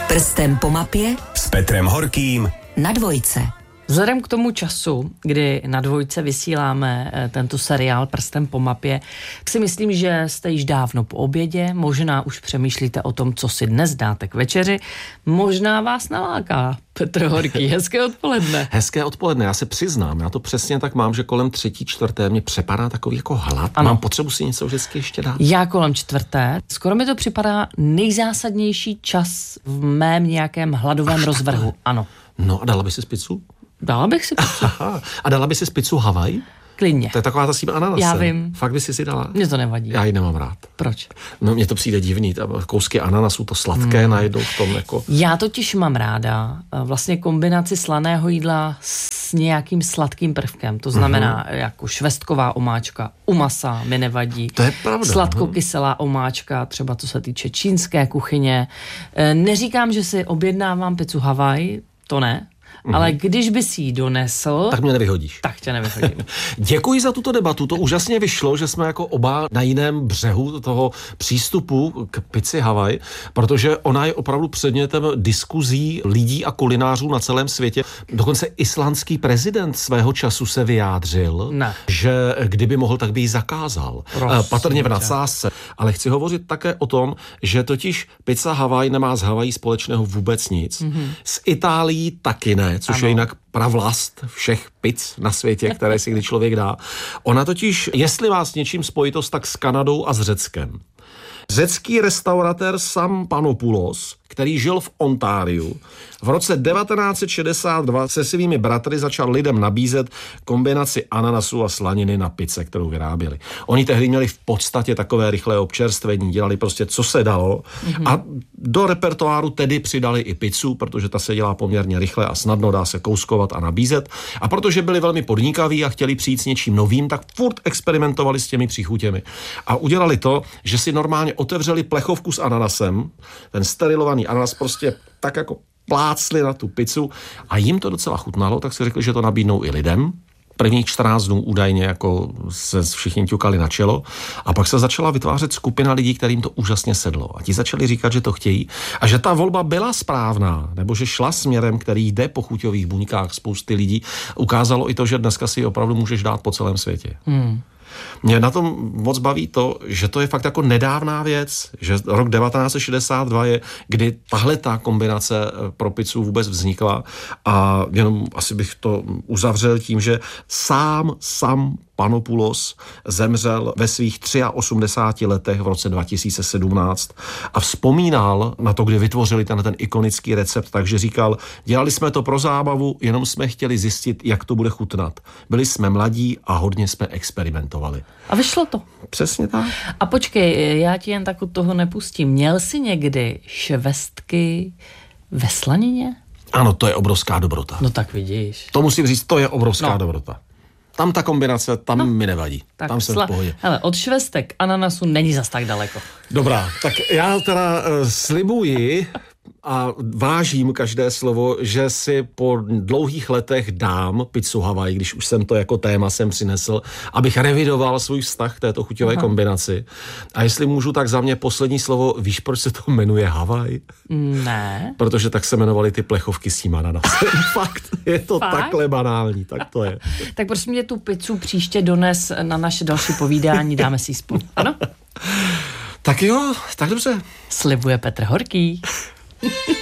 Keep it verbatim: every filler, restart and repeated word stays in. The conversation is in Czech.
Prstem po mapě s Petrem Horkým na Dvojce. Vzhledem k tomu času, kdy na Dvojce vysíláme tento seriál Prstem po mapě, si myslím, že jste již dávno po obědě, možná už přemýšlíte o tom, co si dnes dáte k večeři, možná vás naláká Petr Horký. Hezké odpoledne. Hezké odpoledne, já se přiznám, já to přesně tak mám, že kolem třetí, čtvrté mě přepadá takový jako hlad. Ano. Mám potřebu si něco vždycky ještě dát. Já kolem čtvrté. Skoro mi to připadá nejzásadnější čas v mém nějakém hladovém rozvrhu. Ano. No a dala by si pizzu? Dala bych si pizzu. A dala by si pizzu Havaj? Klidně. To je taková ta s tím ananasem. Já vím. Fakt by si si dala? Mně to nevadí. Já ji nemám rád. Proč? No mně to přijde divný, ta kousky ananasu, to sladké hmm. najednou v tom jako... Já totiž mám ráda vlastně kombinaci slaného jídla s nějakým sladkým prvkem. To znamená uh-huh. jako švestková omáčka u masa mi nevadí. To je pravda. Sladkokyselá omáčka, třeba co se týče čínské kuchyně. Neříkám, že si objednávám pizzu Havaj, to ne. Mm-hmm. Ale když by si ji donesl... Tak mě nevyhodíš. Tak tě nevyhodím. Děkuji za tuto debatu. To úžasně vyšlo, že jsme jako oba na jiném břehu toho přístupu k pizzi Havaj, protože ona je opravdu předmětem diskuzí lidí a kulinářů na celém světě. Dokonce islandský prezident svého času se vyjádřil, ne. že kdyby mohl, tak by ji zakázal. Prosím, patrně v nadsázce. Ale chci hovořit také o tom, že totiž pizza Havaj nemá s Havají společného vůbec nic. Mm-hmm. S Itálií taky ne. Což ano. je jinak pravlast všech pizz na světě, které si kdy člověk dá. Ona totiž, jestli má s něčím spojitost, tak s Kanadou a s Řeckem. Řecký restauratér Sam Panopoulos, který žil v Ontáriu, v roce devatenáct set šedesát dva se svými bratry začal lidem nabízet kombinaci ananasu a slaniny na pizze, kterou vyráběli. Oni tehdy měli v podstatě takové rychlé občerstvení, dělali prostě, co se dalo mm-hmm. a do repertoáru tedy přidali i pizzu, protože ta se dělá poměrně rychle a snadno dá se kouskovat a nabízet. A protože byli velmi podnikaví a chtěli přijít s něčím novým, tak furt experimentovali s těmi příchutěmi. A udělali to, že si normálně otevřeli plechovku s ananasem, ten sterilovaný ananas prostě tak jako plácli na tu pizzu a jim to docela chutnalo, tak si řekli, že to nabídnou i lidem. Prvních čtrnáct dnů údajně jako se všichni ťukali na čelo a pak se začala vytvářet skupina lidí, kterým to úžasně sedlo. A ti začali říkat, že to chtějí a že ta volba byla správná, nebo že šla směrem, který jde po chuťových buňkách spousty lidí. Ukázalo i to, že dneska si opravdu můžeš dát po celém světě. Hmm. Mě na tom moc baví to, že to je fakt jako nedávná věc, že rok devatenáct set šedesát dva je, kdy tahle ta kombinace pro pizzu vůbec vznikla a jenom asi bych to uzavřel tím, že sám, sám Panopoulos zemřel ve svých osmdesáti třech letech v roce dva tisíce sedmnáct a vzpomínal na to, kdy vytvořili ten, ten ikonický recept, takže říkal, dělali jsme to pro zábavu, jenom jsme chtěli zjistit, jak to bude chutnat. Byli jsme mladí a hodně jsme experimentovali. A vyšlo to. Přesně tak. A počkej, já ti jen tak od toho nepustím. Měl jsi někdy švestky ve slanině? Ano, to je obrovská dobrota. No tak vidíš. To musím říct, to je obrovská no. dobrota. Tam ta kombinace, tam no. mi nevadí. Tak tam jsem sla... v pohodě. Hele, od švestek ananasu není zas tak daleko. Dobrá, tak já teda uh, slibuji a vážím každé slovo, že si po dlouhých letech dám pizzu Havaj, když už jsem to jako téma sem přinesl, abych revidoval svůj vztah k této chuťové Aha. kombinaci. A jestli můžu, tak za mě poslední slovo, víš, proč se to jmenuje Havaj? Ne. Protože tak se jmenovaly ty plechovky s tím ananasem. Fakt, je to Fakt? takhle banální, tak to je. Tak prosím mě tu pizzu příště dones na naše další povídání, dáme si ji spolu. Ano? Tak jo, tak dobře. Slibuje Petr Horký.